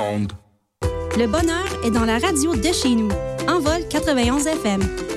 monde. Le bonheur est dans la radio de chez nous. Envol 91 FM.